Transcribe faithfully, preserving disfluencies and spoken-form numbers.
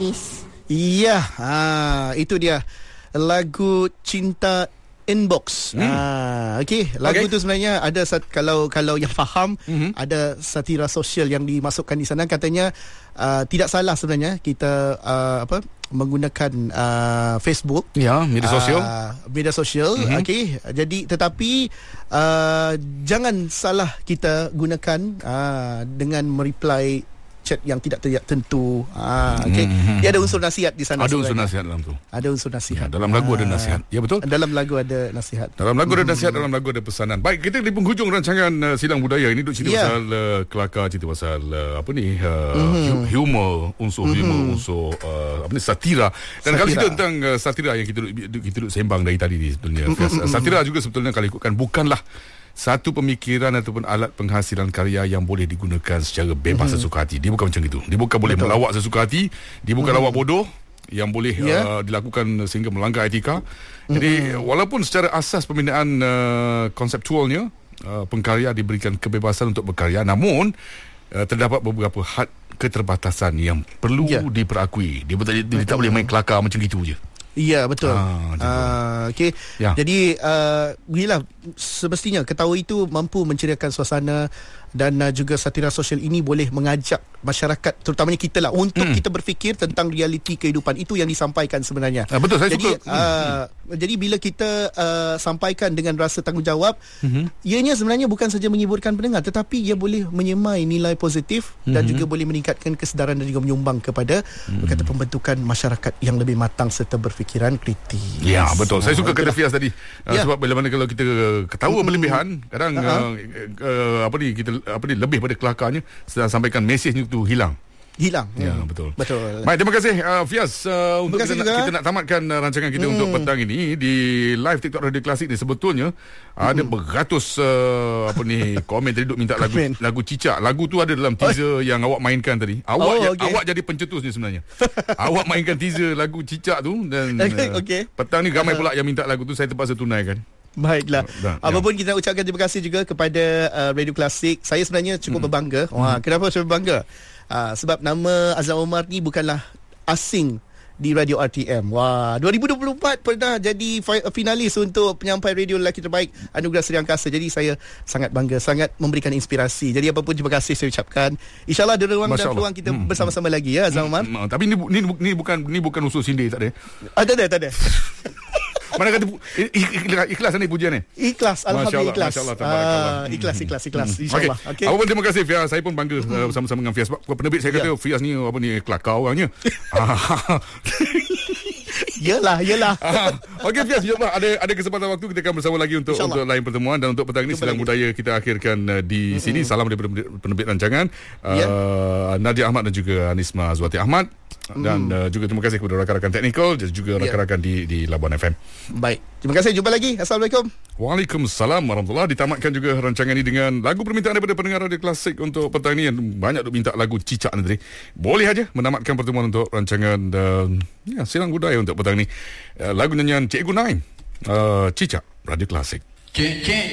Haris. Iya, ha, itu dia lagu Cinta Inbox. Hmm. Ah, okey, lagu okay. tu sebenarnya ada sat, kalau kalau yang faham, mm-hmm. ada satira sosial yang dimasukkan di sana. Katanya uh, tidak salah sebenarnya kita uh, apa menggunakan uh, Facebook, ya, media sosial. Uh, media sosial, mm-hmm. okey. Jadi tetapi uh, jangan salah kita gunakan uh, dengan mereply chat yang tidak tentu. Ah, okey. Mm-hmm. Dia ada unsur nasihat di sana. Ada sebenarnya. unsur nasihat dalam tu. Ada unsur nasihat. Ya, dalam lagu ah. ada nasihat. Ya, betul. Dalam lagu ada nasihat. Dalam lagu ada nasihat, mm-hmm. dalam lagu ada pesanan. Baik, kita di penghujung rancangan uh, Silang Budaya ini duk cerita yeah. pasal uh, kelakar, cerita pasal uh, apa ni uh, mm-hmm. humor, unsur mm-hmm. humor, unsur uh, apa ni satira. Dan satira. Kalau cerita tentang uh, satira yang kita duk, kita duk sembang dari tadi ni sebenarnya. Mm-hmm. Satira juga sebetulnya kalau ikutkan bukanlah satu pemikiran ataupun alat penghasilan karya yang boleh digunakan secara bebas mm-hmm. sesuka hati. Dia bukan macam itu. Dia bukan boleh Betul. melawak sesuka hati. Dia bukan mm-hmm. lawak bodoh yang boleh yeah. uh, dilakukan sehingga melanggar etika. Mm-hmm. Jadi walaupun secara asas pembinaan uh, konseptualnya uh, pengkarya diberikan kebebasan untuk berkarya, namun uh, terdapat beberapa had keterbatasan yang perlu yeah. diperakui. Dia, dia, dia, dia tak boleh main kelakar macam gitu je. Ya, betul. Ah, uh, okey. Ya. Jadi uh, beginilah, semestinya ketahui itu mampu menceriakan suasana dan uh, juga satira sosial ini boleh mengajak masyarakat, terutamanya kita lah, untuk hmm. kita berfikir tentang realiti kehidupan. Itu yang disampaikan sebenarnya. Ah, betul, saya jadi, suka. Uh, hmm. Jadi bila kita uh, sampaikan dengan rasa tanggungjawab, hmm. ianya sebenarnya bukan saja menghiburkan pendengar, tetapi ia boleh menyemai nilai positif hmm. dan juga boleh meningkatkan kesedaran dan juga menyumbang kepada hmm. berkata pembentukan masyarakat yang lebih matang serta berfikiran kritis. Ya, betul. Saya suka kata Fiaz tadi. Uh, ya. Sebab bila mana kalau kita ketawa hmm. berlebihan, kadang uh-huh. uh, uh, apa ni kita apa ni lebih pada kelakarnya, sedang sampaikan mesejnya tu hilang. Hilang. Ya, hmm. betul. Betul. Baik, terima kasih uh, Fiaz uh, untuk kasih kita nak, kita nak tamatkan uh, rancangan kita hmm. untuk petang ini di live TikTok Radio Klasik ni. Sebetulnya hmm. ada beratus uh, apa ni komen tadi duk minta lagu lagu Cicak. Lagu tu ada dalam teaser oh. yang awak mainkan tadi. Awak oh, okay. awak jadi pencetusnya sebenarnya. Awak mainkan teaser lagu Cicak tu dan okay, uh, okay. petang ni ramai pula yang minta lagu tu, saya terpaksa tunaikan. Baiklah. Dah, Apapun ya. kita ucapkan terima kasih juga kepada uh, Radio Klasik. Saya sebenarnya cukup hmm. berbangga. Wah, hmm. kenapa saya berbangga? Uh, sebab nama Azam Omar ni bukanlah asing di Radio R T M. Wah, dua ribu dua puluh empat pernah jadi finalis untuk penyampai radio lelaki terbaik Anugerah Seri Angkasa. Jadi saya sangat bangga, sangat memberikan inspirasi. Jadi apapun terima kasih saya ucapkan. InsyaAllah ada ruang dan peluang kita hmm. bersama-sama lagi ya Azam Omar. Hmm. Tapi ni, ni, ni bukan ni bukan usul sindir, tak ada. Ah, tak ada, tak ada. Mana kata ikhlas ni pujian ni? Ikhlas, alhamdulillah ikhlas. Masya-Allah, ah, ikhlas, ikhlas, ikhlas. Hmm. Insya-Allah. Okey. Okay. Apa pun terima kasih Fiaz. Saya pun bangga hmm. uh, bersama-sama dengan Fiaz. Sebab penerbit saya kata yeah. Fiaz ni apa ni kelakar orangnya. Yalah, yalah. Okey Fiaz, insya-Allah ada ada kesempatan waktu kita akan bersama lagi untuk untuk lain pertemuan, dan untuk petang ini Silang Budaya kita akhirkan uh, di mm-hmm. sini. Salam daripada penerbit rancangan uh, yeah. Nadia Ahmad dan juga Anisma Azwati Ahmad. Dan mm. uh, juga terima kasih kepada rakan-rakan teknikal dan juga rakan-rakan yeah. di di Labuan F M. Baik. Terima kasih, jumpa lagi. Assalamualaikum. Waalaikumsalam warahmatullahi. Ditamatkan juga rancangan ini dengan lagu permintaan daripada pendengar Radio Klasik untuk petang ini yang banyak duk minta lagu Cicak nanti. Boleh aja menamatkan pertemuan untuk rancangan uh, ya, Silang Budaya untuk petang ini. Uh, lagu nyanyian Cikgu Naim, uh, Cicak, Radio Klasik.